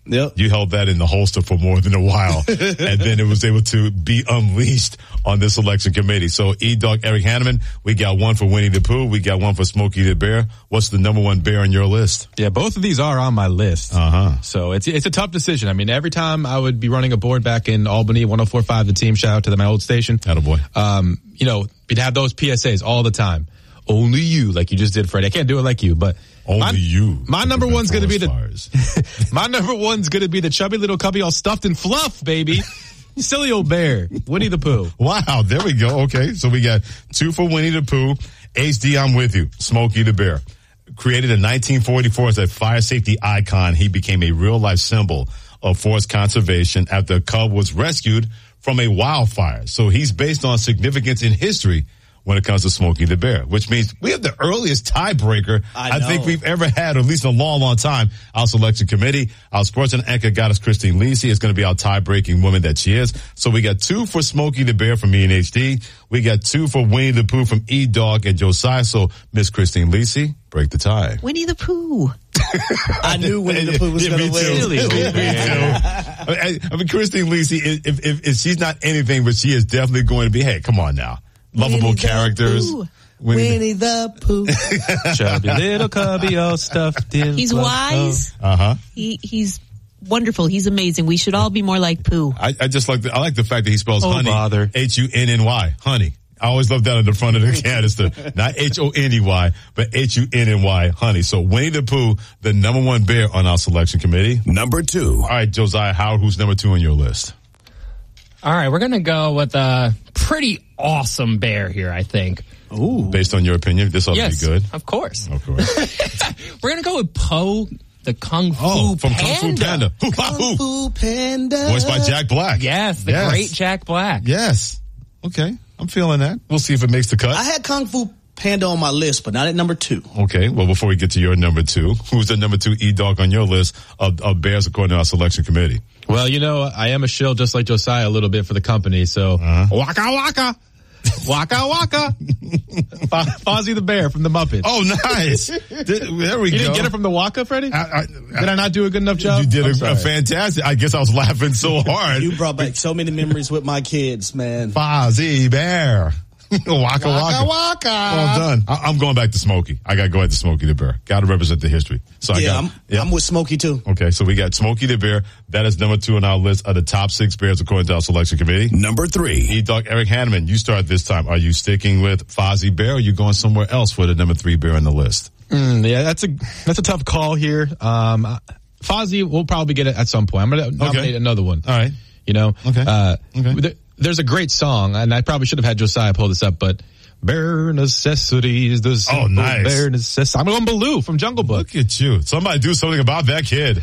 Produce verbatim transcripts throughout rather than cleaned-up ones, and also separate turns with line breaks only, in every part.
Yep.
You held that in the holster for more than a while, and then it was able to be unleashed on this selection committee. So, E-Dog, Eric Hanneman, we got one for Winnie the Pooh. We got one for Smokey the Bear. What's the number one bear on your list?
Yeah, both of these are on my list.
Uh-huh.
So it's it's a tough decision. I mean, every time I would be running a board back in Albany, one oh four point five, the team, shout out to the, my old station.
Attaboy.
Um, you know, we'd have those P S As all the time. Only you, like you just did, Freddie. I can't do it like you, but
only
my,
you.
My number one's going to be the my number one's going to be the chubby little cubby all stuffed in fluff, baby. Silly old bear, Winnie the Pooh.
Wow, there we go. Okay, so we got two for Winnie the Pooh. H D, I'm with you. Smokey the Bear. Created in nineteen forty-four as a fire safety icon, he became a real-life symbol of forest conservation after a cub was rescued from a wildfire. So he's based on significance in history when it comes to Smokey the Bear, which means we have the earliest tiebreaker I, I think we've ever had, or at least in a long, long time. Our selection committee, our sports and anchor goddess Christine Lisi is going to be our tie-breaking woman that she is. So we got two for Smokey the Bear from me and H D. We got two for Winnie the Pooh from E-Dog and Josiah. So Miss Christine Lisi, break the tie.
Winnie the Pooh.
I knew Winnie the Pooh was
yeah,
going to win.
Me too. me too. I mean, Christine Lisi, if, if, if she's not anything, but she is definitely going to be, hey, come on now. Lovable
Winnie
characters.
The Winnie the Pooh.
Chubby little cubby all stuffed in.
He's
fluff.
wise.
Uh-huh.
He, he's wonderful. He's amazing. We should all be more like Pooh.
I, I just like the, I like the fact that he spells
Oh,
honey.
bother.
H U N N Y. Honey. I always love that on the front of the canister. Not H O N E Y, but H U N N Y, honey. So Winnie the Pooh, the number one bear on our selection committee.
Number two.
All right, Josiah Howard, who's number two on your list?
All right, we're going to go with a pretty awesome bear here, I think.
Ooh. Based on your opinion, this ought
yes,
to be good.
Of course.
Of course.
We're going to go with Po, the Kung Fu
oh, from
Panda.
Kung Fu Panda.
Kung Fu Panda.
Voiced by Jack Black.
Yes, the
yes.
great Jack Black.
Yes. Okay, I'm feeling that. We'll see if it makes the cut.
I had Kung Fu Panda on my list, but not at number two.
Okay, well, before we get to your number two, who's the number two E-Dog on your list of, of bears according to our selection committee?
Well, you know, I am a shill just like Josiah a little bit for the company, so uh-huh. waka waka. Waka waka. Fozzie the Bear from the Muppets.
Oh, nice. There we
you
go.
You didn't get it from the Waka, Freddie? I, I,
did
I not do a good enough job?
You did a, a fantastic. I guess I was laughing so hard.
You brought back so many memories with my kids, man.
Fozzie Bear. waka, waka
waka waka.
Well done. I, I'm going back to Smokey. I got to go back to Smokey the Bear. Got to represent the history. So I
yeah,
got,
I'm,
yeah,
I'm with Smokey too.
Okay, so we got Smokey the Bear. That is number two on our list of the top six bears according to our selection committee.
Number three.
E-Dog Eric Hanneman, you start this time. Are you sticking with Fozzie Bear, or are you going somewhere else for the number three bear on the list?
Mm, yeah, that's a that's a tough call here. Um, Fozzie will probably get it at some point. I'm going to nominate okay. another one.
All right.
You know?
Okay.
Uh,
okay.
There, there's a great song, and I probably should have had Josiah pull this up, but Bare necessities, the simple
oh, nice.
bare necessities. I'm going Baloo from Jungle Book.
Look at you. Somebody do something about that kid.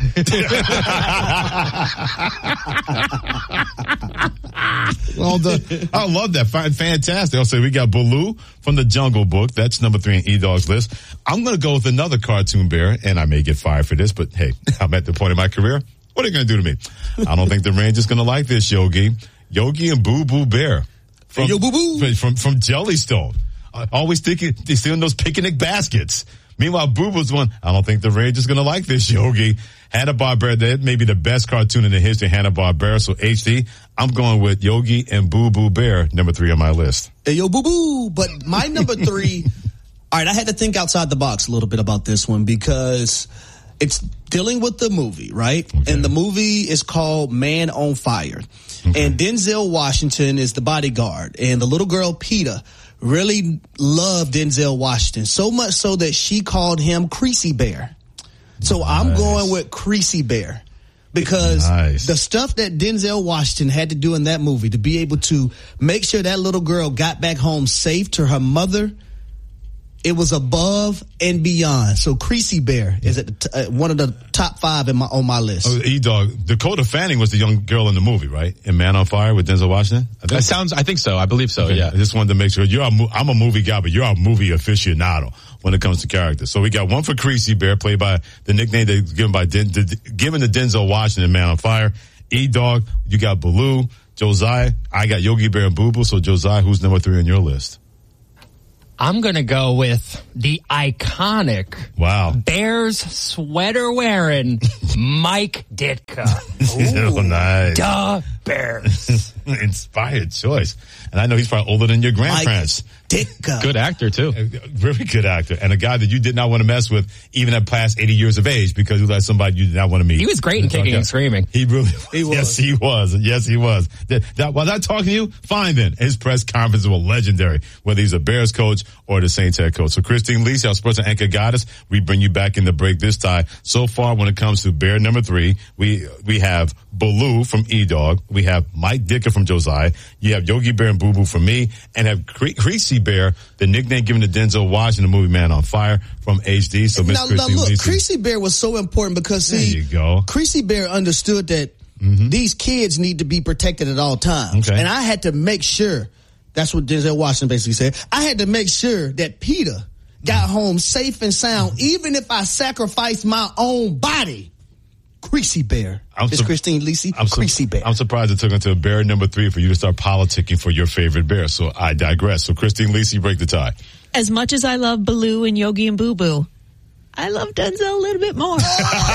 Well done. I love that. Fantastic. I'll say we got Baloo from the Jungle Book. That's number three on E-Dog's list. I'm going to go with another cartoon bear, and I may get fired for this, but hey, I'm at the point in my career. What are you going to do to me? I don't think the Rangers going to like this, Yogi. Yogi and Boo Boo Bear. From,
hey, yo, Boo Boo.
From, from Jellystone. Uh, always thinking, they stealing those picnic baskets. Meanwhile, Boo Boo's one, I don't think the Rangers going to like this, Yogi. Hanna-Barbera, that may be the best cartoon in the history of Hanna-Barbera. So, H D, I'm going with Yogi and Boo Boo Bear, number three on my list.
Hey, yo, Boo Boo. But my number three, all right, I had to think outside the box a little bit about this one because it's dealing with the movie, right? Okay. And the movie is called Man on Fire. Okay. And Denzel Washington is the bodyguard. And the little girl, Peeta, really loved Denzel Washington, so much so that she called him Creasy Bear. So nice. I'm going with Creasy Bear because nice. the stuff that Denzel Washington had to do in that movie to be able to make sure that little girl got back home safe to her mother, it was above and beyond. So Creasy Bear is at the t- uh, one of the top five in my, on my list.
Oh, E-Dog, Dakota Fanning was the young girl in the movie, right? In Man on Fire with Denzel Washington?
I think that sounds, I think so. I believe so, okay. yeah.
I just wanted to make sure. You're a, I'm a movie guy, but you're a movie aficionado when it comes to characters. So we got one for Creasy Bear, played by the nickname that's given by Den, the, given to Denzel Washington in Man on Fire. E-Dog, you got Baloo. Josiah, I got Yogi Bear and Boo Boo. So Josiah, who's number three on your list?
I'm going to go with the iconic
Wow.
Bears sweater wearing Mike Ditka.
Oh, nice.
Duh, Bears.
Inspired choice. And I know he's probably older than your grandparents.
Ditka.
Good actor, too.
Very good actor. And a guy that you did not want to mess with even at past eighty years of age because he was somebody you did not want to meet.
He was great in Kicking
Okay.
and Screaming.
He really
He was.
Yes, he was. Yes, he was. That, that, was I talking to you? Fine then. His press conferences were legendary, whether he's a Bears coach or the Saints head coach. So Christine Lisi, our sports anchor goddess, we bring you back in the break this time. So far, when it comes to Bear number three, we we have Baloo from E-Dog. We have Mike Ditka from Josiah. You have Yogi Bear and Boo Boo from me. And have Cre- Creasy Bear, the nickname given to Denzel Washington, the movie Man on Fire, from H D. So Miss
Now, now
Christine
look,
Lisi.
Creasy Bear was so important because, see,
There you go.
Creasy Bear understood that these kids need to be protected at all times.
Okay.
And I had to make sure, that's what Denzel Washington basically said, I had to make sure that Peter got home safe and sound, even if I sacrificed my own body. Creasy Bear.
I'm
It's
sur-
Christine Lisi,
I'm, su-
Creasy Bear.
I'm surprised it took until Bear number three for you to start politicking for your favorite bear. So I digress. So Christine Lisi, break the tie.
As much as I love Baloo and Yogi and Boo Boo, I love Denzel a little bit more.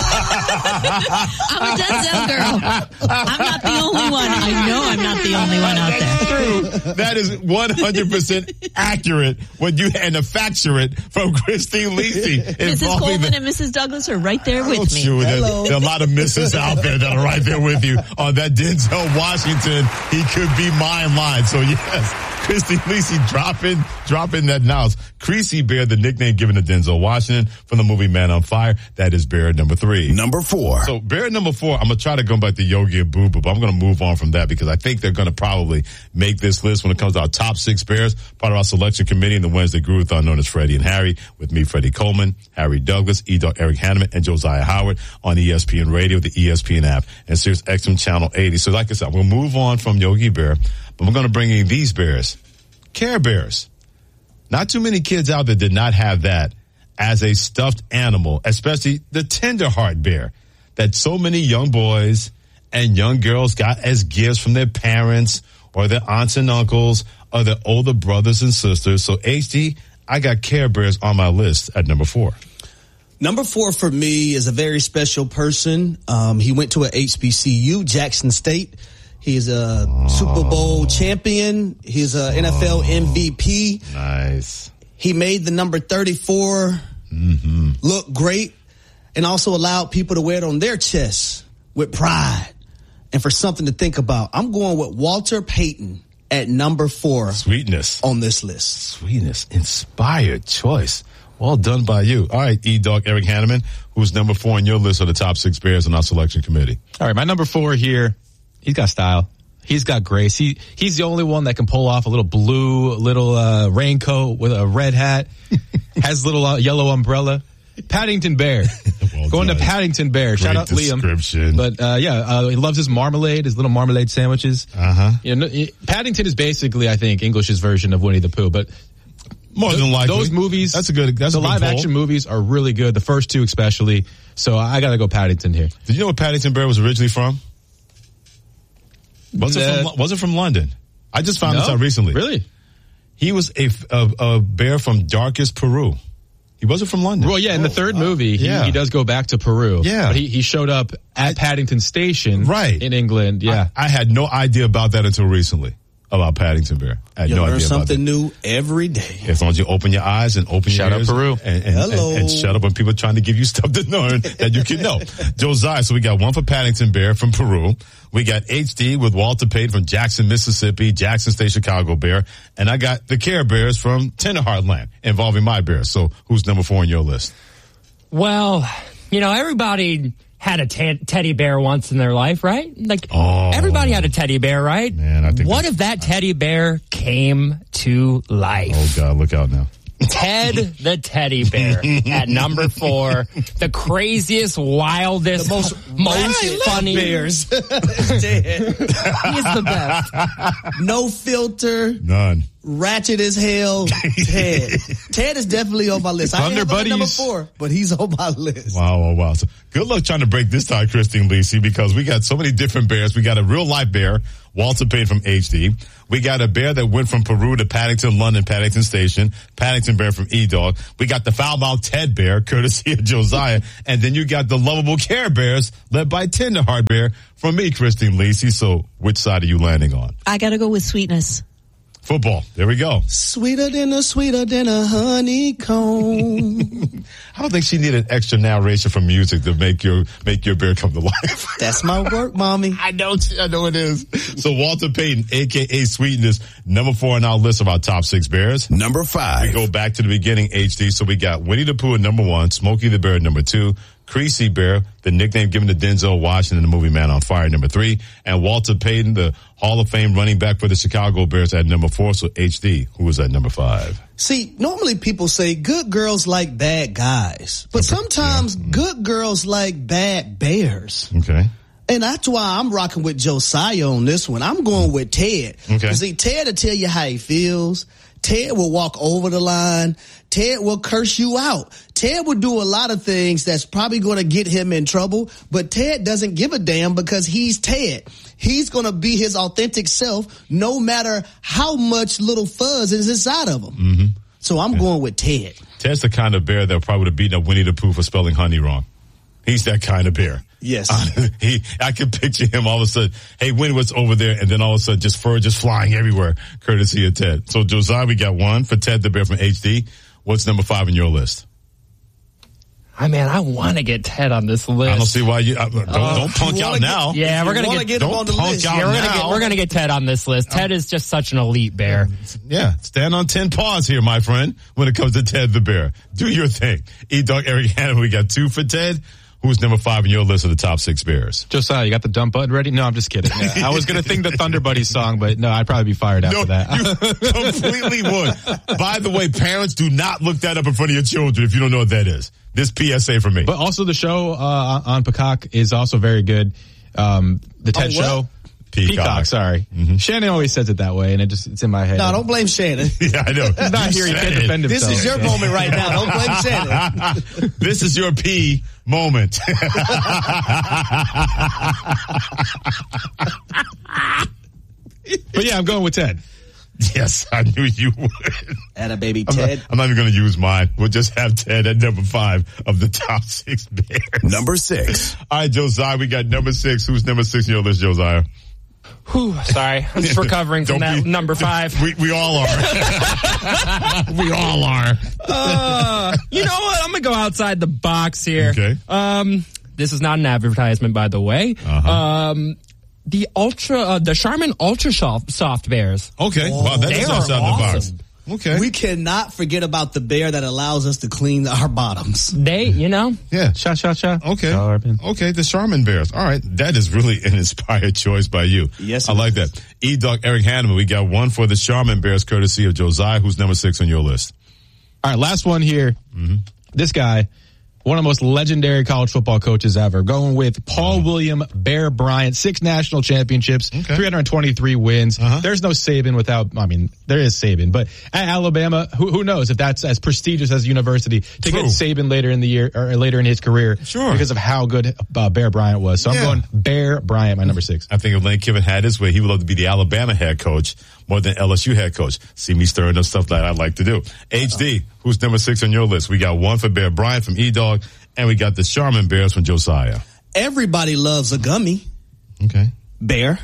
I'm a Denzel girl. I'm not the only one. I know I'm not the only one out there.
True. That is one hundred percent accurate when you and a factuate from Christine Lisi.
Missus
involving
Coleman
the-
and Missus Douglas are right there with
Oh,
me.
sure. There,
Hello.
there are a lot of misses out there that are right there with you on that Denzel Washington. He could be mine line. So yes, Christy Lisi dropping, dropping that nose. Creasy Bear, the nickname given to Denzel Washington from the movie Man on Fire. That is Bear number three.
Number four.
So Bear number four, I'm going to try to go back to Yogi and Boo Boo, but I'm going to move on from that because I think they're going to probably make this list when it comes to our top six Bears, part of our selection committee in the Wednesday Groove-a-thon known as Freddie and Harry, with me, Freddie Coleman, Harry Douglas, E-Dog Eric Hanneman, and Josiah Howard on E S P N Radio, the E S P N app, and Sirius X M Channel eighty. So like I said, we'll move on from Yogi Bear, but we're going to bring in these Bears, Care Bears. Not too many kids out there did not have that as a stuffed animal, especially the Tenderheart bear that so many young boys and young girls got as gifts from their parents or their aunts and uncles or their older brothers and sisters. So H D, I got Care Bears on my list at number four.
Number four for me is a very special person. Um, he went to a H B C U, Jackson State. He's a oh. Super Bowl champion. He's a N F L M V P.
Nice.
He made the number thirty-four mm-hmm. look great and also allowed people to wear it on their chests with pride and for something to think about. I'm going with Walter Payton at number four.
Sweetness.
On this list.
Sweetness. Inspired choice. Well done by you. All right, E-Dog Eric Hanneman, who's number four on your list of the top six Bears on our selection committee.
All right, my number four here, he's got style. He's got grace. He he's the only one that can pull off a little blue, little uh, raincoat with a red hat, has a little uh, yellow umbrella. Paddington Bear. Well Going done. to Paddington Bear.
Great
Shout out
description.
Liam. But uh, yeah, uh, he loves his marmalade, his little marmalade sandwiches.
Uh-huh.
You know, Paddington is basically, I think, English's version of Winnie the Pooh. But
more than likely,
those movies,
that's a good. That's
the
a good
live
poll.
action movies are really good. The first two, especially. So I got to go Paddington here.
Did you know where Paddington Bear was originally from? Was
Uh,
it from? Was it from London? I just found
no,
this out recently.
Really?
He was a, a a bear from darkest Peru. He wasn't from London.
Well, yeah, in the third movie, he,
yeah.
he does go back to Peru.
Yeah.
But he, he showed up at Paddington Station.
Right.
In England, yeah.
I, I had no idea about that until recently, about Paddington Bear. I had
You
no
learn
idea
something
about that.
new every day.
As long as you open your eyes and open
Shout
your
out
ears.
Peru.
And, and,
Hello.
And, and shut up when people are trying to give you stuff to learn that you can know. Josiah, so we got one for Paddington Bear from Peru. We got H D with Walter Payton from Jackson, Mississippi, Jackson State, Chicago Bear. And I got the Care Bears from Tenderheart Land involving my Bears. So who's number four on your list?
Well, you know, everybody had a te- teddy bear once in their life, right? Like,
Oh.
everybody had a teddy bear, right?
Man, I think
what
that's-
if that teddy bear came to life?
Oh, God, look out now.
Ted the teddy bear at number four. The craziest, wildest,
The most,
most funny.
bears. Ted.
He's the best.
No filter.
None.
Ratchet as hell. Ted. Ted is definitely on my list. I
Thunder
have him at number
Buddies.
four, but he's on my list.
Wow, wow, wow. So good luck trying to break this tie, Christine Lisi, because we got so many different bears. We got a real life bear Walter Payton from H D. We got a bear that went from Peru to Paddington, London, Paddington Station. Paddington Bear from E-Dog. We got the foul-mouthed Ted Bear, courtesy of Josiah. And then you got the lovable Care Bears, led by Tenderheart Bear from me, Christine Lacey. So which side are you landing on?
I got to go with sweetness.
Football. There we go.
Sweeter than a sweeter than a honeycomb.
I don't think she needed extra narration from music to make your make your bear come to life.
That's my work, mommy.
I know, I know it is. So Walter Payton, a k a. Sweetness, number four on our list of our top six bears.
Number five.
We go back to the beginning, H D. So we got Winnie the Pooh at number one, Smokey the Bear at number two, Creasy Bear, the nickname given to Denzel Washington in the movie Man on Fire, number three, and Walter Payton, the Hall of Fame running back for the Chicago Bears at number four. So H D, who was at number five?
See, normally people say good girls like bad guys, but sometimes yeah. good girls like bad bears.
Okay.
And that's why I'm rocking with Josiah on this one. I'm going with Ted.
Okay.
See, Ted will tell you how he feels. Ted will walk over the line. Ted will curse you out. Ted will do a lot of things that's probably going to get him in trouble, but Ted doesn't give a damn because he's Ted. He's going to be his authentic self no matter how much little fuzz is inside of him.
Mm-hmm.
So I'm yeah. going with Ted.
Ted's the kind of bear that probably would have beaten up Winnie the Pooh for spelling honey wrong. He's that kind of bear.
Yes.
Uh, he, I can picture him all of a sudden, hey, Winnie, what's over there? And then all of a sudden, just fur just flying everywhere, courtesy of Ted. So, Josiah, we got one for Ted the Bear from H D. What's number five in your list?
I mean, I want to get Ted on this list.
I don't see why you, uh, don't, uh, don't punk
out
get,
now.
Yeah, we're going to get,
get him
don't
on the
punk
list.
out
yeah, we're
now.
gonna get, we're going to get Ted on this list. Ted is just such an elite bear.
Yeah, stand on ten paws here, my friend, when it comes to Ted the Bear. Do your thing. E-Dog Eric Hanna, we got two for Ted. Who's number five in your list of the top six bears?
Josiah, you got the dump button ready? No, I'm just kidding. Yeah, I was going to think the Thunder Buddy song, but no, I'd probably be fired after
no,
that.
You completely would. By the way, parents, do not look that up in front of your children if you don't know what that is. This P S A for me.
But also the show uh, on Peacock is also very good. Um, the Ted
oh,
Show.
Peacock.
Peacock, sorry. Mm-hmm. Shannon always says it that way, and it just it's in my head.
No, don't blame Shannon.
Yeah, I know.
He's not here. He can't defend himself.
This is your moment right now. Don't blame Shannon.
This is your P moment.
But yeah, I'm going with Ted.
Yes, I knew you would.
Atta baby
I'm
Ted.
Not, I'm not even going to use mine. We'll just have Ted at number five of the top six bears.
Number six.
All right, Josiah, we got number six. Who's number six in your list, Josiah?
Whew, sorry. I'm just recovering from that be, number five.
We, we all are. We all are.
Uh, you know what? I'm going to go outside the box here.
Okay.
Um, this is not an advertisement, by the way.
Uh-huh.
Um, the Ultra, uh, the Charmin Ultra Soft, soft Bears.
Okay.
Oh,
wow, that
they
is
are
outside
awesome.
the box. Okay.
We cannot forget about the bear that allows us to clean our bottoms.
They, you know.
Yeah.
Cha, cha, cha.
Okay.
Charmin.
Okay, the Charmin Bears. All right. That is really an inspired choice by you.
Yes,
I like that. E-Dog Eric Hanneman, we got one for the Charmin Bears, courtesy of Josiah, who's number six on your list.
All right, last one here. Mm-hmm. This guy, one of the most legendary college football coaches ever. Going with Paul uh-huh. William Bear Bryant, six national championships, okay. three hundred twenty-three wins. Uh-huh. There's no Saban without, I mean, there is Saban, but at Alabama, who, who knows if that's as prestigious as university to
True.
get Saban later in the year or later in his career
sure.
because of how good uh, Bear Bryant was. So yeah. I'm going Bear Bryant, my number six.
I think if Lane Kiffin had his way, he would love to be the Alabama head coach more than L S U head coach. See me stirring up stuff that I like to do. H D, who's number six on your list? We got one for Bear Bryant from E-Dog, and we got the Charmin Bears from Josiah.
Everybody loves a gummy.
Okay.
Bear.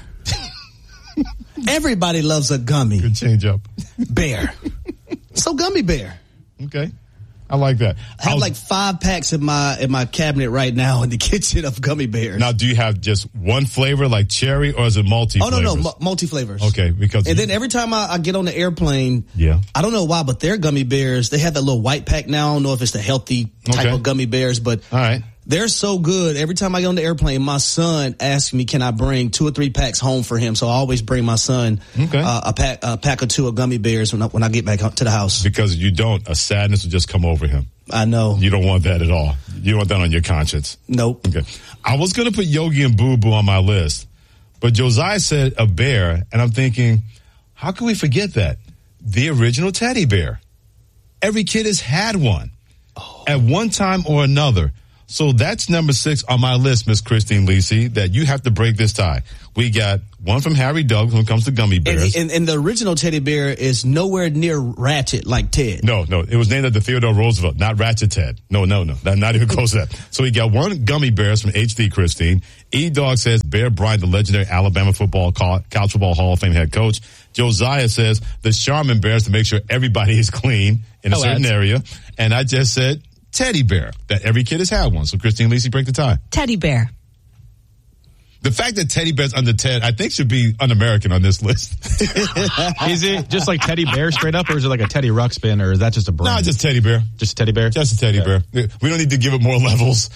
Everybody loves a gummy.
Good change up.
Bear. So gummy bear.
Okay. I like that.
I have
was,
like five packs in my in my cabinet right now in the kitchen of gummy bears.
Now, do you have just one flavor like cherry, or is it multi
Oh, no,
flavors?
no, m- multi flavors.
Okay, because...
And then every time I, I get on the airplane,
yeah,
I don't know why, but their gummy bears, they have that little white pack now. I don't know if it's the healthy type
okay.
of gummy bears, but
all right.
They're so good. Every time I get on the airplane, my son asks me, can I bring two or three packs home for him? So I always bring my son
okay.
uh, a pack a pack or two of gummy bears when I, when I get back to the house.
Because you don't, a sadness will just come over him.
I know.
You don't want that at all. You don't want that on your conscience.
Nope.
Okay. I was going to put Yogi and Boo Boo on my list, but Josiah said a bear, and I'm thinking, how can we forget that? The original teddy bear. Every kid has had one. Oh. At one time or another. So that's number six on my list, Miss Christine Lisi, that you have to break this tie. We got one from Harry Douglas when it comes to gummy bears.
And, and, and the original teddy bear is nowhere near ratchet like Ted.
No, no. It was named after Theodore Roosevelt, not Ratchet Ted. No, no, no. Not, not even close to that. So we got one gummy bears from H D, Christine. E-Dog says Bear Bryant, the legendary Alabama football college football Hall of Fame head coach. Josiah says the Charmin bears to make sure everybody is clean in a
oh,
certain
that's...
area. And I just said teddy bear, that every kid has had one. So Christine Lisi, break the tie.
Teddy bear.
The fact that teddy bear's under Ted, I think, should be un-American on this list.
Is it just like teddy bear straight up, or is it like a Teddy Ruxpin, or is that just a brand?
No, just teddy bear.
Just a teddy bear?
Just a teddy
yeah.
bear. We don't need to give it more levels.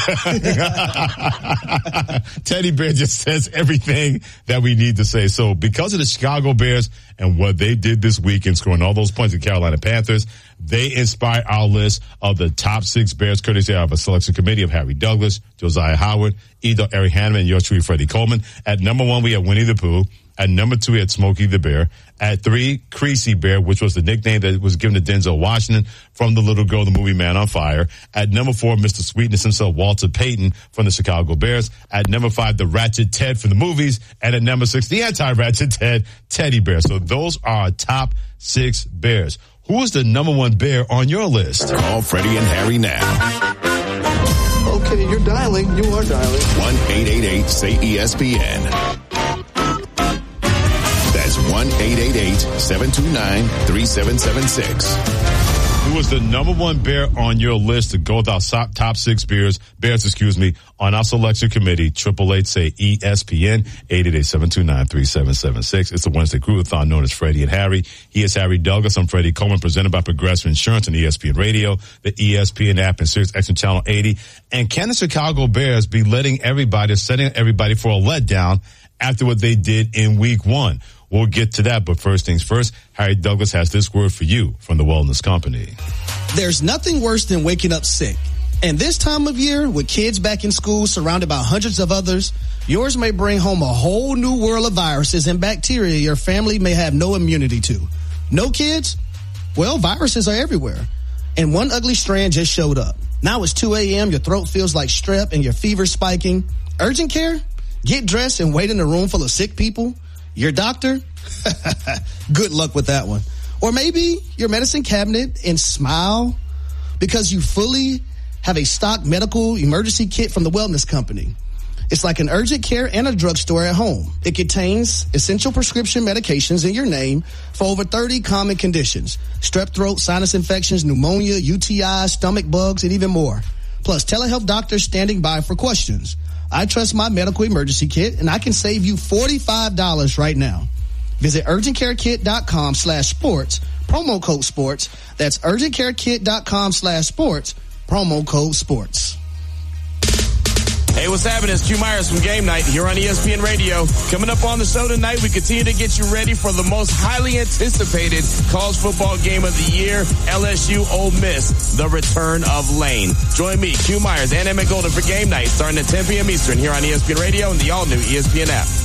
Teddy bear just says everything that we need to say. So because of the Chicago Bears and what they did this weekend, scoring all those points in Carolina Panthers, they inspired our list of the top six Bears, courtesy of a selection committee of Harry Douglas, Josiah Howard, Edo, Eric Hanneman, and yours truly, Freddie Coleman. At number one, we had Winnie the Pooh. At number two, we had Smokey the Bear. At three, Creasy Bear, which was the nickname that was given to Denzel Washington from the little girl, the movie Man on Fire. At number four, Mister Sweetness himself, Walter Payton from the Chicago Bears. At number five, the Ratchet Ted from the movies. And at number six, the anti-Ratchet Ted, Teddy Bear. So those are our top six Bears. Who is the number one bear on your list?
Call Freddie and Harry now.
Okay, you're dialing. You are dialing.
one eight eight eight say E S P N. That's one eight eight eight seven two nine three seven seven six.
Who is the number one bear on your list to go with our top six bears, bears, excuse me, on our selection committee? Triple eight say E S P N, eight eight eight seven two nine three seven seven six. It's the Wednesday Crew-a-thon known as Freddie and Harry. He is Harry Douglas. I'm Freddie Coleman, presented by Progressive Insurance and E S P N Radio, the E S P N app, and Sirius X M Channel eighty. And can the Chicago Bears be letting everybody, setting everybody for a letdown after what they did in week one? We'll get to that, but first things first, Harry Douglas has this word for you from the Wellness Company.
There's nothing worse than waking up sick. And this time of year, with kids back in school surrounded by hundreds of others, yours may bring home a whole new world of viruses and bacteria your family may have no immunity to. No kids? Well, viruses are everywhere. And one ugly strand just showed up. Now it's two a.m., your throat feels like strep and your fever's spiking. Urgent care? Get dressed and wait in a room full of sick people? Your doctor? Good luck with that one. Or maybe your medicine cabinet and smile because you fully have a stock medical emergency kit from the Wellness Company. It's like an urgent care and a drugstore at home. It contains essential prescription medications in your name for over thirty common conditions. Strep throat, sinus infections, pneumonia, U T Is, stomach bugs, and even more. Plus telehealth doctors standing by for questions. I trust my medical emergency kit, and I can save you forty-five dollars right now. Visit urgentcarekit.com slash sports, promo code sports. That's urgentcarekit.com slash sports, promo code sports.
Hey, what's happening? It's Q Myers from Game Night here on E S P N Radio. Coming up on the show tonight, we continue to get you ready for the most highly anticipated college football game of the year, L S U Ole Miss, the return of Lane. Join me, Q Myers, and Emmett Golden for Game Night, starting at ten p.m. Eastern here on E S P N Radio and the all-new E S P N app.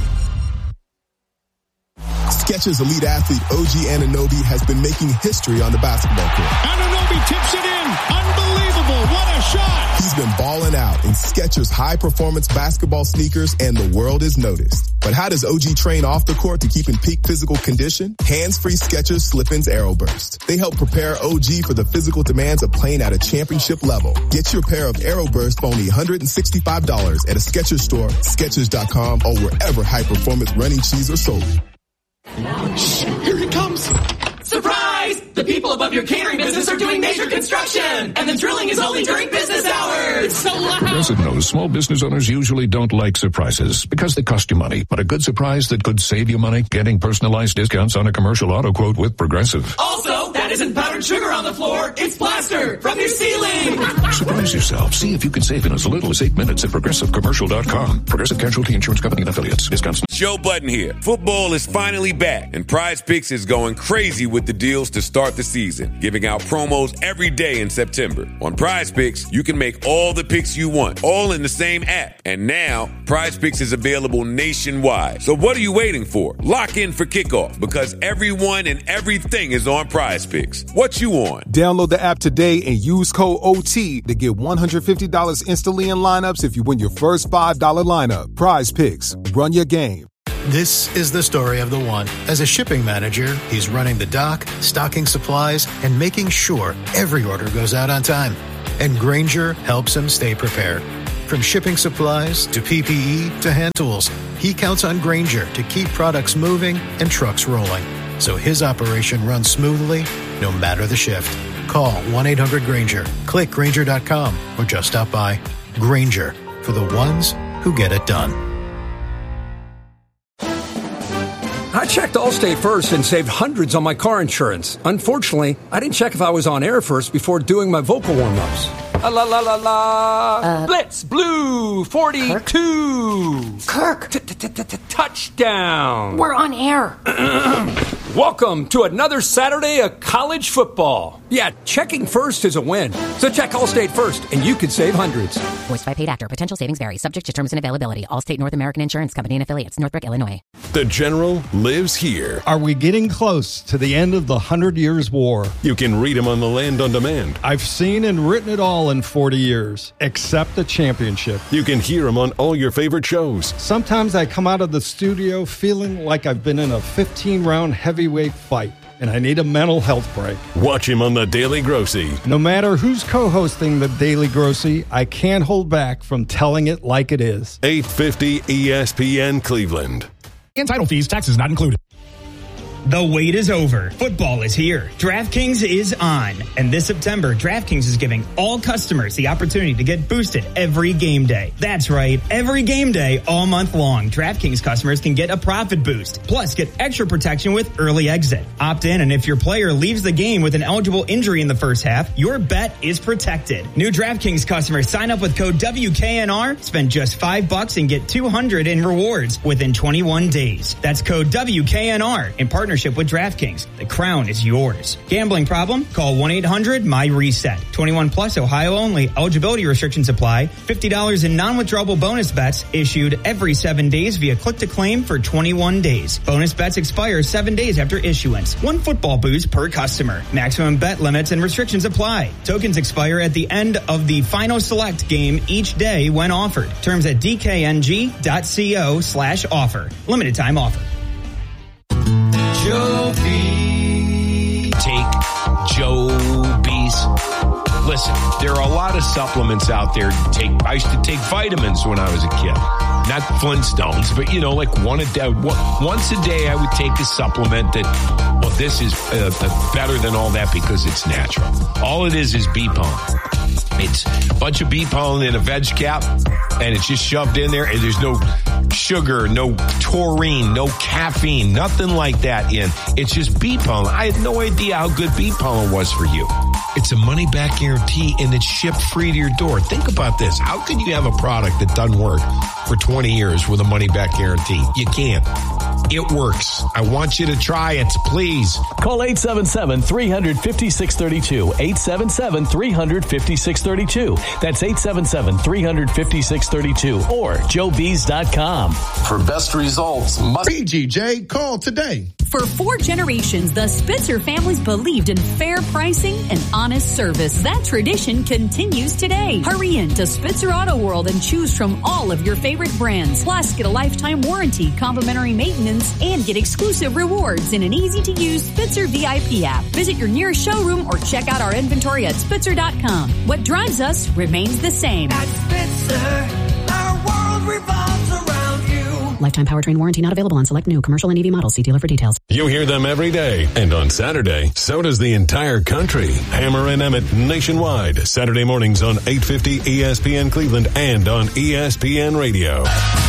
Skechers elite athlete O G Anunoby has been making history on the basketball court.
Anunoby tips it in. Unbelievable. What a shot.
He's been balling out in Skechers high-performance basketball sneakers, and the world is noticed. But how does O G train off the court to keep in peak physical condition? Hands-free Skechers Slip-ins Aeroburst. They help prepare O G for the physical demands of playing at a championship level. Get your pair of Aeroburst for only one hundred sixty-five dollars at a Skechers store, Skechers dot com, or wherever high-performance running shoes are sold.
Shh, here he comes.
Surprise! The people above your catering business are doing major construction, and the drilling is only during business hours.
It's so loud.
Progressive knows small business owners usually don't like surprises because they cost you money. But a good surprise that could save you money, getting personalized discounts on a commercial auto quote with Progressive.
Also, that isn't powdered sugar on the floor. It's plaster from your ceiling.
Surprise yourself. See if you can save in as little as eight minutes at progressive commercial dot com. Progressive Casualty Insurance Company and Affiliates. Discounts.
Joe Budden here. Football is finally back, and Prize Picks is going crazy with the deals to start start the season, giving out promos every day in September. On Prize Picks, you can make all the picks you want, all in the same app. And now, Prize Picks is available nationwide. So what are you waiting for? Lock in for kickoff, because everyone and everything is on Prize Picks. What you on?
Download the app today and use code O T to get one hundred fifty dollars instantly in lineups if you win your first five dollars lineup. Prize Picks. Run your game.
This is the story of the one. As a shipping manager, he's running the dock, stocking supplies, and making sure every order goes out on time. And Grainger helps him stay prepared. From shipping supplies to P P E to hand tools, he counts on Grainger to keep products moving and trucks rolling, so his operation runs smoothly no matter the shift. Call one eight hundred Grainger, click Grainger dot com, or just stop by. Grainger, for the ones who get it done.
I checked Allstate first and saved hundreds on my car insurance. Unfortunately, I didn't check if I was on air first before doing my vocal warm-ups. La la la la la.
Uh,
Blitz Blue forty-two.
Kirk.
Touchdown.
We're on air.
Welcome to another Saturday of college football. Yeah, checking first is a win. So check Allstate first, and you could save hundreds.
Voiced by paid actor. Potential savings vary. Subject to terms and availability. Allstate North American Insurance Company and affiliates. Northbrook, Illinois.
The General lives here.
Are we getting close to the end of the Hundred Years' War?
You can read him on the Land on Demand.
I've seen and written it all in forty years, except the championship.
You can hear him on all your favorite shows.
Sometimes I come out of the studio feeling like I've been in a fifteen-round heavyweight fight, and I need a mental health break.
Watch him on The Daily Grossy.
No matter who's co-hosting The Daily Grossy, I can't hold back from telling it like it is.
eight fifty E S P N Cleveland.
And title fees, taxes not included. The wait is over. Football is here. DraftKings is on. And this September, DraftKings is giving all customers the opportunity to get boosted every game day. That's right. Every game day, all month long, DraftKings customers can get a profit boost. Plus, get extra protection with early exit. Opt in, and if your player leaves the game with an eligible injury in the first half, your bet is protected. New DraftKings customers sign up with code W K N R, spend just five bucks and get two hundred in rewards within twenty-one days. That's code W K N R in partnership with DraftKings. The crown is yours. Gambling problem? Call one eight hundred M Y reset. twenty-one plus, Ohio only. Eligibility restrictions apply. fifty dollars in non-withdrawable bonus bets issued every seven days via click to claim for twenty-one days. Bonus bets expire seven days after issuance. One football boost per customer. Maximum bet limits and restrictions apply. Tokens expire at the end of the final select game each day when offered. Terms at d k n g dot co slash offer. Limited time offer.
Joe B. Take Joe B's. Listen, there are a lot of supplements out there to take. I used to take vitamins when I was a kid. Not Flintstones, but, you know, like one a day. Once a day, I would take a supplement that, well, this is uh, better than all that because it's natural. All it is is bee pollen. It's a bunch of bee pollen in a veg cap, and it's just shoved in there, and there's no sugar, no taurine, no caffeine, nothing like that in. It's just bee pollen. I had no idea how good bee pollen was for you. It's a money-back guarantee, and it's shipped free to your door. Think about this. How can you have a product that doesn't work for twenty years with a money-back guarantee? You can't. It works. I want you to try it, please.
Call eight seven seven, three five six, three two. eight seven seven, three five six, three two. That's eight seven seven, three five six, three two or joe bees dot com.
For best results, must
P G J. Call today.
For four generations, the Spitzer families believed in fair pricing and honest service. That tradition continues today. Hurry in to Spitzer Auto World and choose from all of your favorite brands. Plus, get a lifetime warranty, complimentary maintenance, and get exclusive rewards in an easy-to-use Spitzer V I P app. Visit your nearest showroom or check out our inventory at spitzer dot com. What drives us remains the same.
At Spitzer, our world revolves around you.
Lifetime powertrain warranty not available on select new commercial and E V models. See dealer for details.
You hear them every day. And on Saturday, so does the entire country. Hammer and Emmett nationwide. Saturday mornings on eight fifty E S P N Cleveland and on E S P N Radio.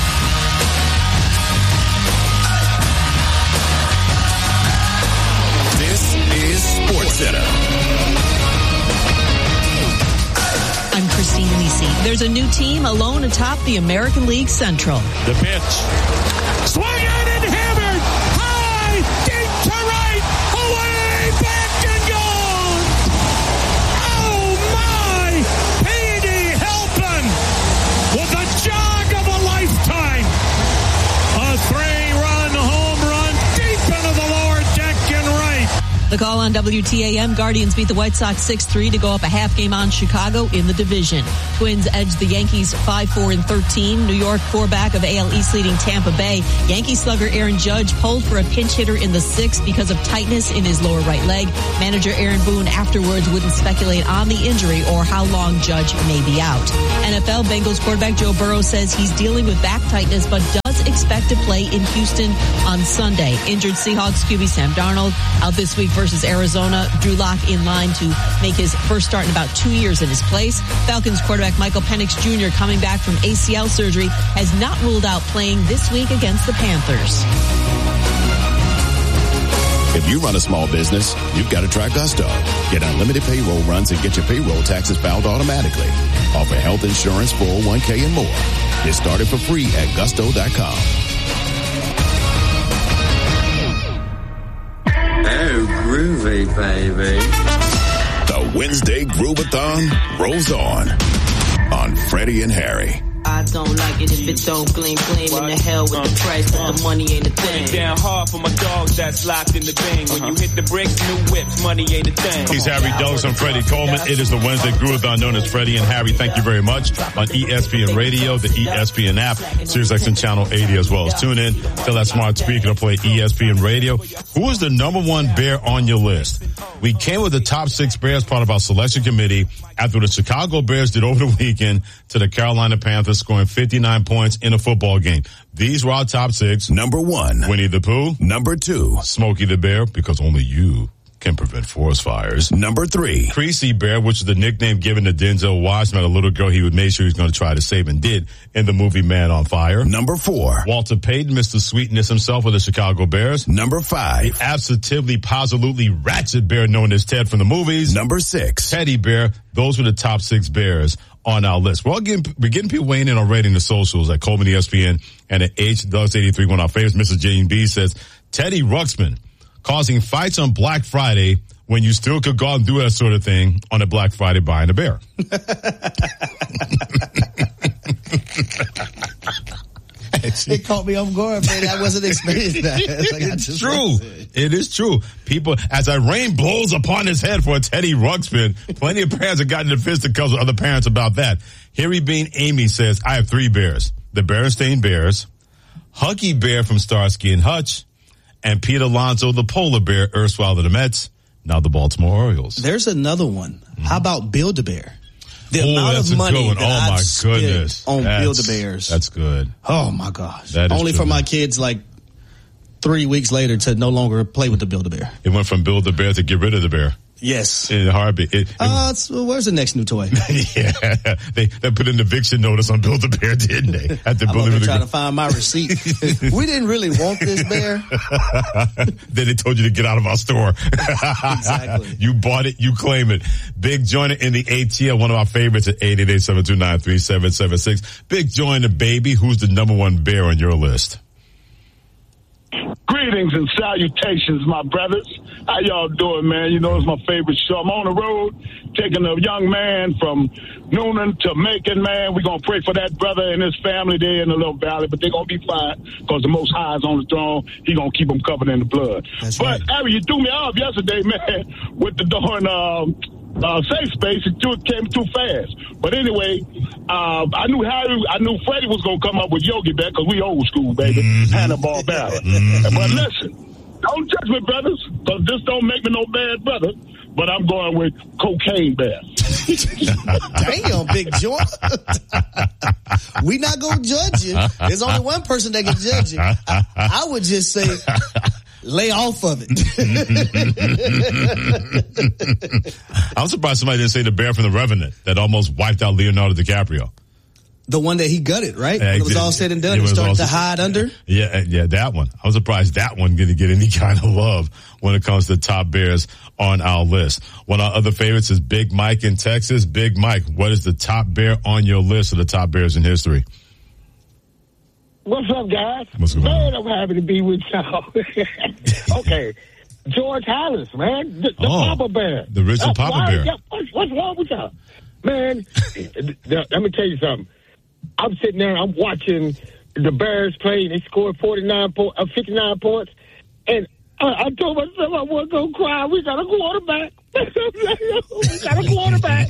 This is SportsCenter.
I'm Christine Lisi. There's a new team alone atop the American League Central.
The pitch. Swung on and hammered. High, deep to right. Away, back and
The call on W T A M. Guardians beat the White Sox six three to go up a half game on Chicago in the division. Twins edged the Yankees five four and thirteen. New York four-back of A L East leading Tampa Bay. Yankee slugger Aaron Judge pulled for a pinch hitter in the sixth because of tightness in his lower right leg. Manager Aaron Boone afterwards wouldn't speculate on the injury or how long Judge may be out. N F L Bengals quarterback Joe Burrow says he's dealing with back tightness but does expect to play in Houston on Sunday. Injured Seahawks Q B Sam Darnold out this week versus Arizona. Drew Lock in line to make his first start in about two years in his place. Falcons quarterback Michael Penix Junior coming back from A C L surgery has not ruled out playing this week against the Panthers.
If you run a small business, you've got to try Gusto. Get unlimited payroll runs and get your payroll taxes filed automatically. Offer health insurance, four oh one k, and more. Get started for free at gusto dot com.
Oh, groovy, baby.
The Wednesday Groovathon rolls on. On Freddie and Harry.
I don't like it if it don't gleam, gleam in the hell with the price, but the money ain't a thing.
Put it down hard for my dogs that's locked in the bang. When you hit the bricks, new whips, money ain't a thing.
He's Harry Douglas and Freddie Coleman. It is the Wednesday Groovathon known as Freddie and Harry. Thank you very much. On E S P N Radio, the E S P N app, SiriusXM Channel eighty as well as tune in. Tell that smart speaker to play E S P N Radio. Who is the number one Bear on your list? We came with the top six Bears, part of our selection committee, after the Chicago Bears did over the weekend to the Carolina Panthers, scoring fifty-nine points in a football game. These were our top six.
Number one,
Winnie the Pooh.
Number two,
Smokey the Bear, because only you can prevent forest fires.
Number three,
Creasy Bear, which is the nickname given to Denzel Washington, a little girl he would make sure he was going to try to save and did in the movie Man on Fire.
Number four,
Walter Payton, Mister Sweetness himself with the Chicago Bears.
Number five,
the absolutely, positively ratchet bear known as Ted from the movies.
Number six,
Teddy Bear. Those were the top six Bears on our list. We're all getting, we're getting people weighing in already in the socials at Coleman E S P N and at H Douglas eighty-three. One of our favorites, Missus Jane B, says, Teddy Ruxpin causing fights on Black Friday when you still could go out and do that sort of thing on a Black Friday buying a bear.
It caught me off guard, man. I wasn't expecting that. It's, like
it's true. It is true. People, as a rain blows upon his head for a Teddy Ruxpin, plenty of parents have gotten into fisticuffs with other parents about that. Harry Bean Amy says, I have three bears. The Berenstain Bears, Huggy Bear from Starsky and Hutch, and Pete Alonso, the polar bear, erstwhile of the Mets, now the Baltimore Orioles.
There's another one. Mm-hmm. How about Build-A-Bear? The
oh,
amount
that's
of money
a good one.
that
Oh,
I've
my
spent
goodness.
on
That's-
Build-A-Bears.
That's good.
Oh, my gosh.
That is
Only
true.
for my kids, like, three weeks later to no longer play with the Build-A-Bear.
It went from Build the Bear to get rid of the bear.
Yes.
In a heartbeat. It, it,
Uh, it's, well, where's the next new toy?
yeah. They, they put an eviction notice on Build the Bear, didn't they? At the
I'm
building
over
of the
trying to find my receipt. We didn't really want this bear.
Then they told you to get out of our store.
Exactly.
You bought it, you claim it. Big Joiner in the A T L, one of our favorites at eight eight eight, seven two nine, three seven seven six. Big Joiner, baby, who's the number one bear on your list?
Greetings and salutations, my brothers. How y'all doing, man? You know, it's my favorite show. I'm on the road taking a young man from Noonan to Macon, man. We're going to pray for that brother and his family there in the little valley, but they're going to be fine because the Most High is on the throne. He's going to keep them covered in the blood.
That's
but,
right.
Harry, you threw me off yesterday, man, with the darn um, uh, safe space. It too, came too fast. But anyway, uh, I knew Harry, I knew Freddie was going to come up with Yogi Bear because we old school, baby.
Mm-hmm.
Hanna-Barbera. Mm-hmm. But listen. Don't judge me, brothers, because this don't make me no bad brother, but I'm going with Cocaine Bear.
Damn, Big Joint. We not going to judge you. There's only one person that can judge you. I, I would just say, lay off of it.
I'm surprised somebody didn't say the bear from The Revenant that almost wiped out Leonardo DiCaprio.
The one that he gutted, right?
Yeah,
when it was
did.
all said and done,
It
he
was
started
all
to
said-
hide under.
Yeah, yeah, that one. I was surprised that one didn't get any kind of love when it comes to top bears on our list. One of our other favorites is Big Mike in Texas. Big Mike, what is the top bear on your list of the top bears in history?
What's up, guys?
What's going
man, I'm happy to be with y'all. Okay. George Hallis, man. The, the
Oh,
Papa Bear.
the original
Uh,
Papa
why-
Bear.
yeah, What's, what's wrong with y'all? Man, let me tell you something. I'm sitting there, I'm watching the Bears play, and they scored forty-nine po- uh, fifty-nine points, and I, I told myself I wasn't going to cry. We got a quarterback. we got a quarterback.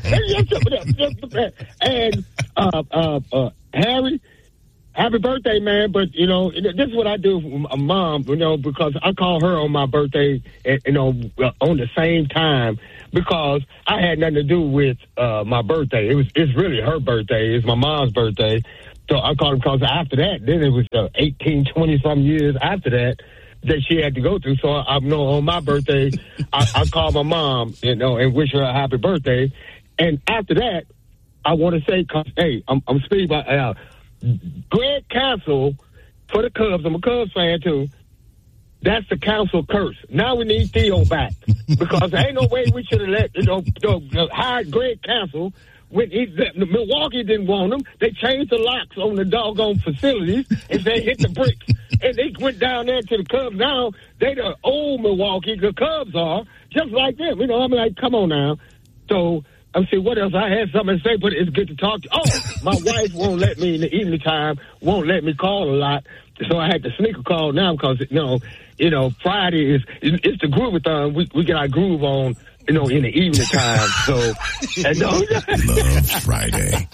and uh, uh, uh, Harry, happy birthday, man. But, you know, this is what I do for my mom, you know, because I call her on my birthday, you know, on the same time because I had nothing to do with uh, my birthday. It was It's really her birthday. It's my mom's birthday. So I called her because after that, then it was uh, eighteen, twenty-some years after that, that she had to go through. So I know on my birthday, I, I called my mom, you know, and wish her a happy birthday. And after that, I want to say, cause, hey, I'm, I'm speaking about uh, Greg Council for the Cubs. I'm a Cubs fan too. That's the Council curse. Now we need Theo back because there ain't no way we should have let you know, you know hired Greg Council. When he, the, Milwaukee didn't want them, they changed the locks on the doggone facilities and they hit the bricks. And they went down there to the Cubs. Now they the old Milwaukee. The Cubs are just like them. You know, I'm like, come on now. So I'm saying, what else? I had something to say, but it's good to talk to. Oh, my wife won't let me in the evening time. Won't let me call a lot. So I had to sneak a call now because you know, you know, Friday is it's the Groovathon. We we get our groove on. You know, in the evening time. So, and no,
Love Friday.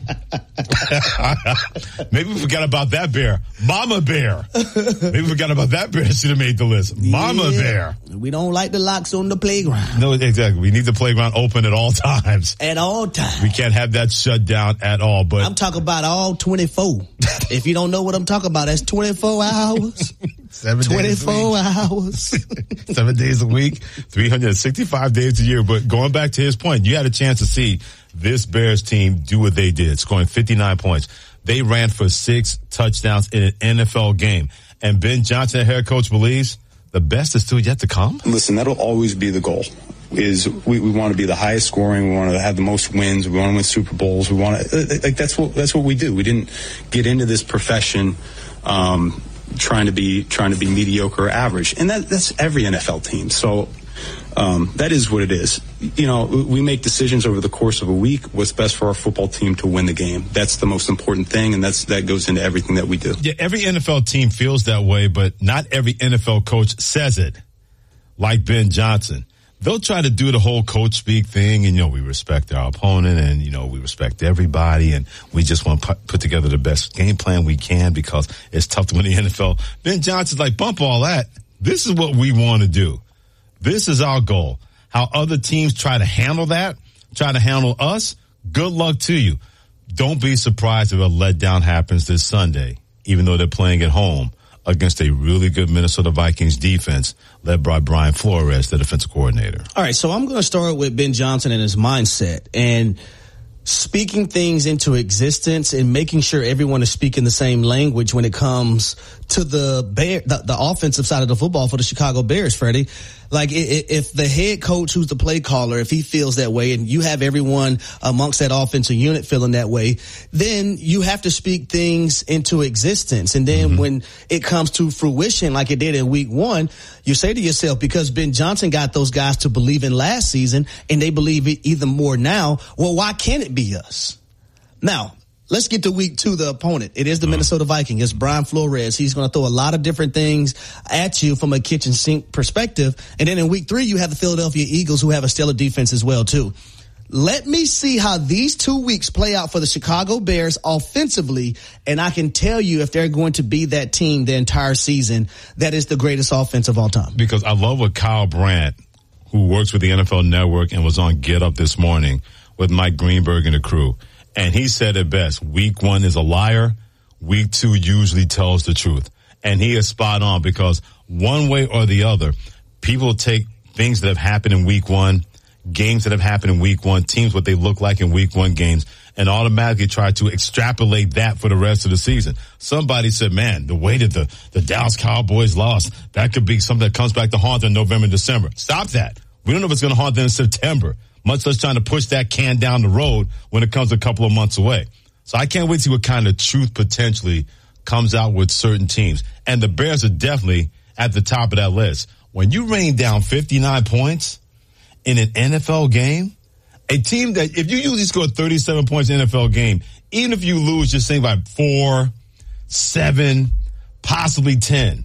Maybe we forgot about that bear. Mama Bear. Maybe we forgot about that bear. Should have made the list. Mama yeah. Bear.
We don't like the locks on the playground.
No, exactly. We need the playground open at all times.
At all times.
We can't have that shut down at all. But
I'm talking about all twenty-four. If you don't know what I'm talking about, that's twenty-four hours.
Seven
twenty-four
days
hours.
Seven days a week, three hundred sixty-five days a year. But going back to his point, you had a chance to see this Bears team do what they did, scoring fifty-nine points. They ran for six touchdowns in an N F L game. And Ben Johnson, the head coach, believes the best is still yet to come.
Listen, that'll always be the goal. Is we, we want to be the highest scoring. We want to have the most wins. We want to win Super Bowls. We want to, like, that's what, that's what we do. We didn't get into this profession, um, trying to be trying to be mediocre or average, and that that's every N F L team. So um, that is what it is. You know, we make decisions over the course of a week. What's best for our football team to win the game? That's the most important thing, and that's that goes into everything that we do.
Yeah, every N F L team feels that way, but not every N F L coach says it. Like Ben Johnson. They'll try to do the whole coach speak thing, and, you know, we respect our opponent, and, you know, we respect everybody, and we just want to put, put together the best game plan we can because it's tough to win the N F L. Ben Johnson's like, bump all that. This is what we want to do. This is our goal. How other teams try to handle that, try to handle us, good luck to you. Don't be surprised if a letdown happens this Sunday, even though they're playing at home against a really good Minnesota Vikings defense led by Brian Flores, the defensive coordinator.
All right, so I'm going to start with Ben Johnson and his mindset and speaking things into existence and making sure everyone is speaking the same language when it comes to the Bear, the, the offensive side of the football for the Chicago Bears, Freddie. Like, if the head coach, who's the play caller, if he feels that way and you have everyone amongst that offensive unit feeling that way, then you have to speak things into existence. And then mm-hmm. when it comes to fruition, like it did in week one, you say to yourself, because Ben Johnson got those guys to believe in last season and they believe it even more now, well, why can't it be us? Now, let's get to week two, the opponent. It is the Minnesota Vikings. It's Brian Flores. He's going to throw a lot of different things at you from a kitchen sink perspective. And then in week three, you have the Philadelphia Eagles, who have a stellar defense as well, too. Let me see how these two weeks play out for the Chicago Bears offensively, and I can tell you if they're going to be that team the entire season that is the greatest offense of all time.
Because I love what Kyle Brandt, who works with the N F L Network and was on Get Up this morning with Mike Greenberg and the crew, and he said it best. Week one is a liar. Week two usually tells the truth. And he is spot on because one way or the other, people take things that have happened in week one, games that have happened in week one, teams what they look like in week one games, and automatically try to extrapolate that for the rest of the season. Somebody said, man, the way that the, the Dallas Cowboys lost, that could be something that comes back to haunt them in November and December. Stop that. We don't know if it's going to haunt them in September, much less trying to push that can down the road when it comes a couple of months away. So I can't wait to see what kind of truth potentially comes out with certain teams. And the Bears are definitely at the top of that list. When you rain down fifty-nine points in an N F L game, a team that if you usually score thirty-seven points in an N F L game, even if you lose, just saying by four, seven, possibly ten.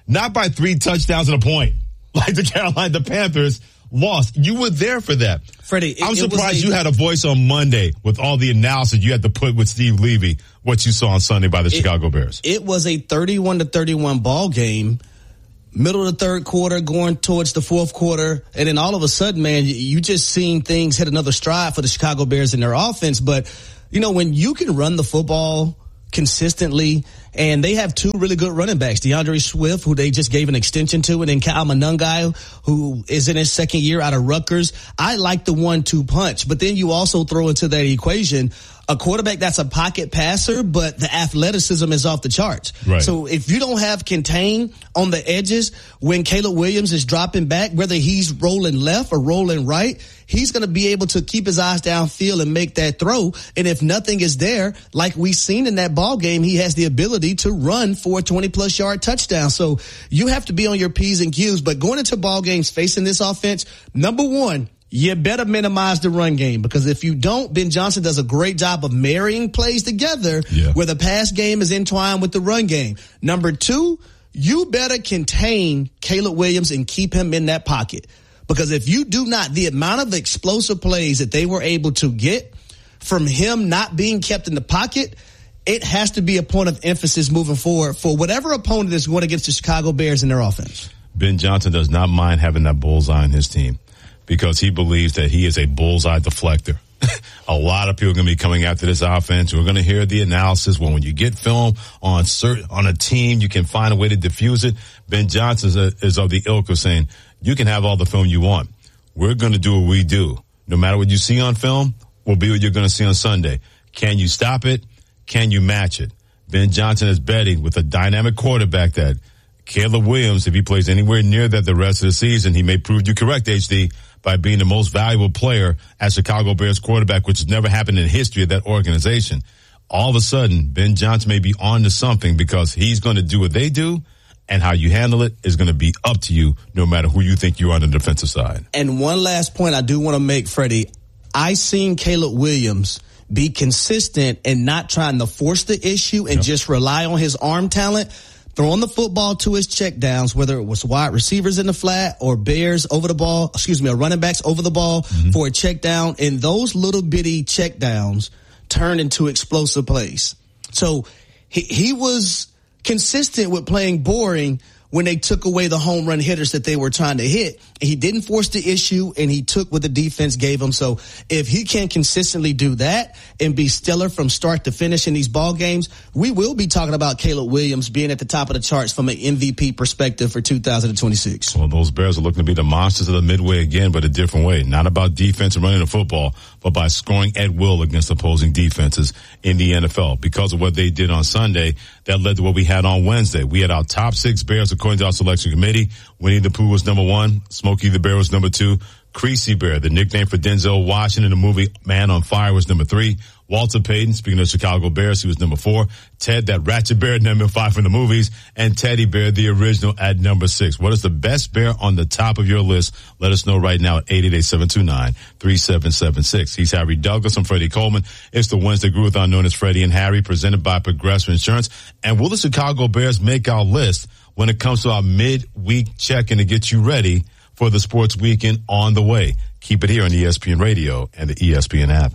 not by three touchdowns and a point. Like the Carolina the Panthers lost. You were there for that.
Freddie, it,
I'm surprised
it a,
you had a voice on Monday with all the analysis you had to put with Steve Levy, what you saw on Sunday by the
it,
Chicago Bears.
It was a thirty-one to thirty-one ball game, middle of the third quarter, going towards the fourth quarter, and then all of a sudden, man, you just seen things hit another stride for the Chicago Bears in their offense. But, you know, when you can run the football consistently, and they have two really good running backs, DeAndre Swift, who they just gave an extension to, and then Kyle Monangai, who is in his second year out of Rutgers. I like the one two punch, but then you also throw into that equation a quarterback that's a pocket passer, but the athleticism is off the charts.
Right.
So if you don't have contain on the edges when Caleb Williams is dropping back, whether he's rolling left or rolling right, he's going to be able to keep his eyes downfield and make that throw. And if nothing is there, like we've seen in that ball game, he has the ability to run for a twenty plus yard touchdown. So you have to be on your P's and Q's. But going into ball games facing this offense, number one, you better minimize the run game, because if you don't, Ben Johnson does a great job of marrying plays together
yeah.
where the pass game is entwined with the run game. Number two, you better contain Caleb Williams and keep him in that pocket, because if you do not, the amount of explosive plays that they were able to get from him not being kept in the pocket, it has to be a point of emphasis moving forward for whatever opponent is going against the Chicago Bears in their offense.
Ben Johnson does not mind having that bullseye on his team, because he believes that he is a bullseye deflector. A lot of people are going to be coming after this offense. We're going to hear the analysis. Well, when you get film on certain, on a team, you can find a way to diffuse it. Ben Johnson is, a, is of the ilk of saying, you can have all the film you want. We're going to do what we do. No matter what you see on film, will be what you're going to see on Sunday. Can you stop it? Can you match it? Ben Johnson is betting with a dynamic quarterback that Caleb Williams, if he plays anywhere near that the rest of the season, he may prove you correct, H D, by being the most valuable player as Chicago Bears quarterback, which has never happened in the history of that organization. All of a sudden, Ben Johnson may be on to something, because he's going to do what they do, and how you handle it is going to be up to you, no matter who you think you are on the defensive side.
And one last point I do want to make, Freddie. I seen Caleb Williams be consistent and not trying to force the issue and yep. just rely on his arm talent, throwing the football to his checkdowns, whether it was wide receivers in the flat or Bears over the ball, excuse me, or running backs over the ball mm-hmm. for a check down. And those little bitty check downs turned into explosive plays. So he, he was consistent with playing boring when they took away the home run hitters that they were trying to hit. He didn't force the issue, and he took what the defense gave him. So if he can consistently do that and be stellar from start to finish in these ball games, we will be talking about Caleb Williams being at the top of the charts from an M V P perspective for two thousand twenty-six.
Well, those Bears are looking to be the monsters of the midway again, but a different way. Not about defense and running the football, but by scoring at will against opposing defenses in the N F L. Because of what they did on Sunday, that led to what we had on Wednesday. We had our top six Bears according to our selection committee. Winnie the Pooh was number one. Smokey the Bear was number two. Creasy Bear, the nickname for Denzel Washington in the movie Man on Fire, was number three. Walter Payton, speaking of Chicago Bears, he was number four. Ted, that ratchet bear, number five from the movies. And Teddy Bear, the original, at number six. What is the best bear on the top of your list? Let us know right now at eight eight eight, seven two nine, three seven seven six. He's Harry Douglas. I'm Freddie Coleman. It's the Wednesday Groovathon known as Freddie and Harry, presented by Progressive Insurance. And will the Chicago Bears make our list when it comes to our midweek check-in to get you ready for the sports weekend on the way? Keep it here on E S P N Radio and the E S P N app.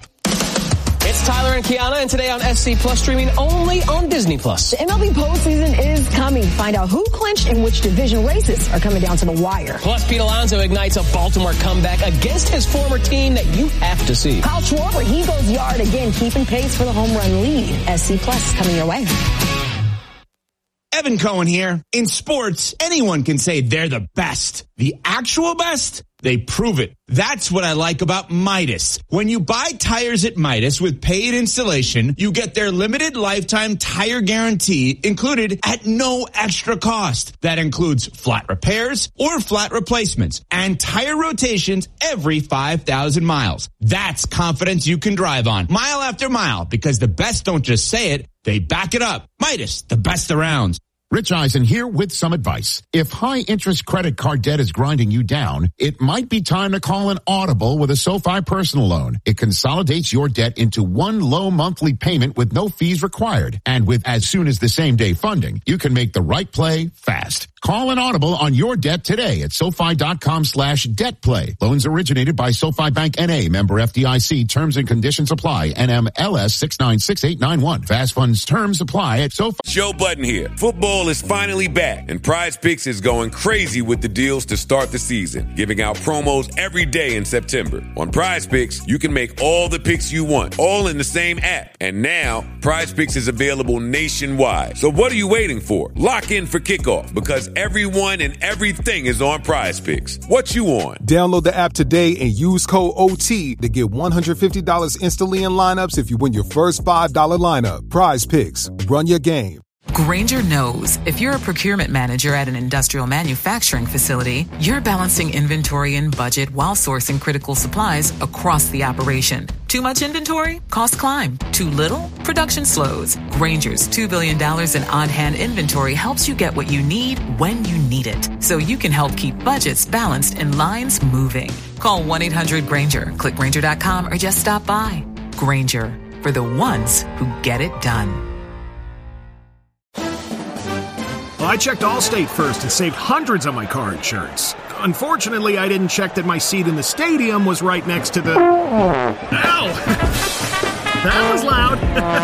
It's Tyler and Kiana, and today on S C Plus, streaming only on Disney Plus.
The M L B postseason is coming. Find out who clinched and which division races are coming down to the wire.
Plus, Pete Alonso ignites a Baltimore comeback against his former team that you have to see.
Kyle Schwarber, he goes yard again, keeping pace for the home run lead. S C Plus coming your way.
Evan Cohen here. In sports, anyone can say they're the best. The actual best? They prove it. That's what I like about Midas. When you buy tires at Midas with paid installation, you get their limited lifetime tire guarantee included at no extra cost. That includes flat repairs or flat replacements and tire rotations every five thousand miles. That's confidence you can drive on mile after mile, because the best don't just say it, they back it up. Midas, the best around.
Rich Eisen here with some advice. If high-interest credit card debt is grinding you down, it might be time to call an Audible with a SoFi personal loan. It consolidates your debt into one low monthly payment with no fees required. And with as soon as the same day funding, you can make the right play fast. Call an Audible on your debt today at SoFi.com slash debt play. Loans originated by SoFi Bank N A, member F D I C. Terms and conditions apply. N M L S six nine six eight nine one. Fast funds terms apply at SoFi.
Joe Budden here. Football is finally back, and Prize Picks is going crazy with the deals to start the season, giving out promos every day in September. On Prize Picks, you can make all the picks you want, all in the same app. And now, Prize Picks is available nationwide. So what are you waiting for? Lock in for kickoff, because everyone and everything is on Prize Picks. What you on?
Download the app today and use code O T to get one hundred fifty dollars instantly in lineups if you win your first five dollars lineup. Prize Picks. Run your game.
Grainger knows if you're a procurement manager at an industrial manufacturing facility, you're balancing inventory and budget while sourcing critical supplies across the operation. Too much inventory? Costs climb. Too little? Production slows. Grainger's two billion dollars in on-hand inventory helps you get what you need when you need it, so you can help keep budgets balanced and lines moving. Call one eight hundred Grainger, click Grainger dot com, or just stop by. Grainger, for the ones who get it done.
Well, I checked Allstate first and saved hundreds on my car insurance. Unfortunately, I didn't check that my seat in the stadium was right next to the... Ow! That was loud.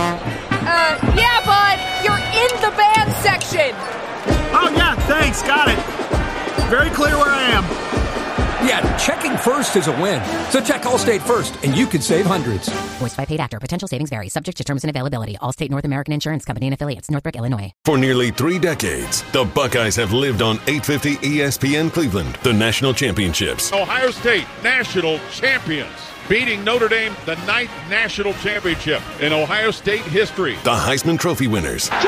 uh, yeah, bud, you're in the band section.
Oh, yeah, thanks, got it. Very clear where I am.
Yeah, checking first is a win. So check Allstate first, and you could save hundreds.
Voiced by paid actor. Potential savings vary. Subject to terms and availability. Allstate North American Insurance Company and affiliates. Northbrook, Illinois.
For nearly three decades, the Buckeyes have lived on eight fifty E S P N Cleveland, the national championships.
Ohio State, national champions. Beating Notre Dame, the ninth national championship in Ohio State history.
The Heisman Trophy winners.
George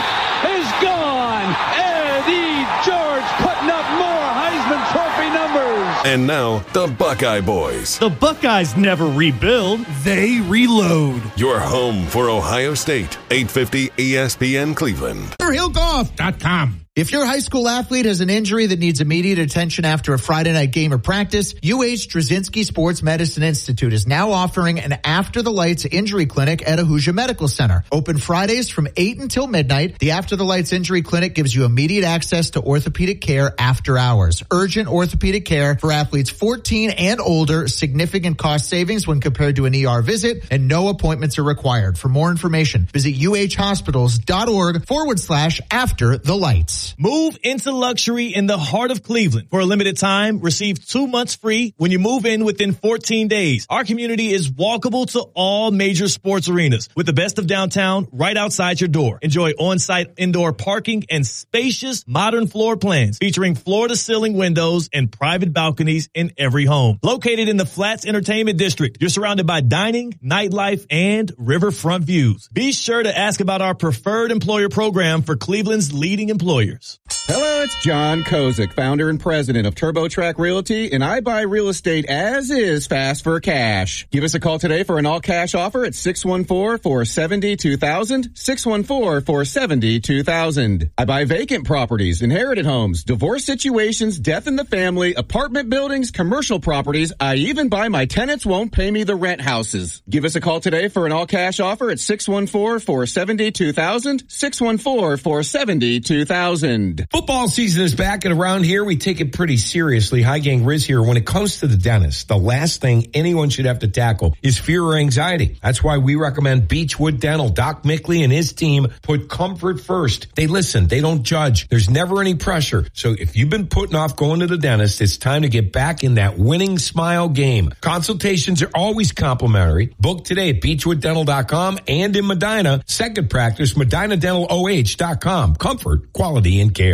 is gone. Eddie George putting up more Heisman Trophy numbers.
And now, the Buckeye Boys.
The Buckeyes never rebuild, they reload.
Your home for Ohio State, eight fifty E S P N Cleveland.
Hill Golf dot com. If your high school athlete has an injury that needs immediate attention after a Friday night game or practice, U H Straczynski Sports Medicine Institute is now offering an After the Lights injury clinic at Ahuja Medical Center. Open Fridays from eight until midnight, the After the Lights injury clinic gives you immediate access to orthopedic care after hours. Urgent orthopedic care for athletes fourteen and older, significant cost savings when compared to an E R visit, and no appointments are required. For more information, visit uhhospitals.org forward slash after the lights.
Move into luxury in the heart of Cleveland. For a limited time, receive two months free when you move in within fourteen days. Our community is walkable to all major sports arenas with the best of downtown right outside your door. Enjoy on-site indoor parking and spacious modern floor plans featuring floor-to-ceiling windows and private balconies in every home. Located in the Flats Entertainment District, you're surrounded by dining, nightlife, and riverfront views. Be sure to ask about our preferred employer program for Cleveland's leading employers.
Hello, it's John Kozik, founder and president of TurboTrack Realty, and I buy real estate as is fast for cash. Give us a call today for an all-cash offer at six one four, four seven zero, two thousand, six one four, four seven zero, two thousand. I buy vacant properties, inherited homes, divorce situations, death in the family, apartment buildings, commercial properties. I even buy my tenants won't pay me the rent houses. Give us a call today for an all-cash offer at six one four, four seven zero, two thousand, six one four, four seven zero, two thousand.
Football season is back, and around here we take it pretty seriously. Hi Gang Riz here. When it comes to the dentist, the last thing anyone should have to tackle is fear or anxiety. That's why we recommend Beechwood Dental. Doc Mickley and his team put comfort first. They listen. They don't judge. There's never any pressure. So if you've been putting off going to the dentist, it's time to get back in that winning smile game. Consultations are always complimentary. Book today at beechwood dental dot com and in Medina, second practice, medina dental o h dot com. Comfort, quality, and care.
Hey, gang.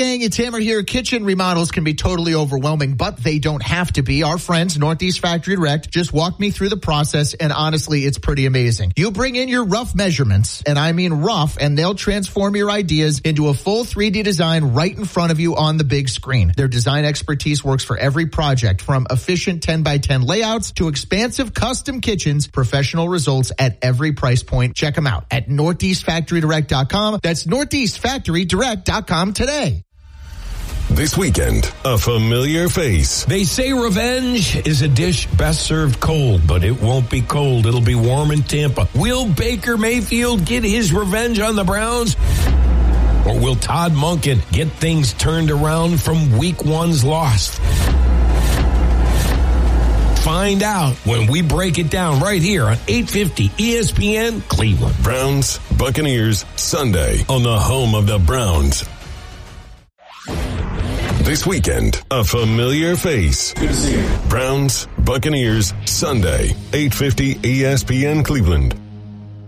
gang, it's Hammer here. Kitchen remodels can be totally overwhelming, but they don't have to be. Our friends, Northeast Factory Direct, just walked me through the process, and honestly, it's pretty amazing. You bring in your rough measurements, and I mean rough, and they'll transform your ideas into a full three D design right in front of you on the big screen. Their design expertise works for every project, from efficient ten by ten layouts to expansive custom kitchens, professional results at every price point. Check them out at northeast factory direct dot com. That's northeast factory direct dot com today.
This weekend, a familiar face.
They say revenge is a dish best served cold, but it won't be cold. It'll be warm in Tampa. Will Baker Mayfield get his revenge on the Browns? Or will Todd Monken get things turned around from week one's loss? Find out when we break it down right here on eight fifty E S P N Cleveland.
Browns, Buccaneers, Sunday on the home of the Browns. This weekend, a familiar face.
Good to see you.
Browns, Buccaneers, Sunday, eight fifty E S P N Cleveland.